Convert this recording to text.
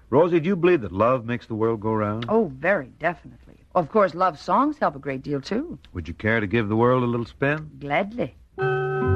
Rosie, do you believe that love makes the world go round? Oh, very definitely. Of course, love songs help a great deal, too. Would you care to give the world a little spin? Gladly.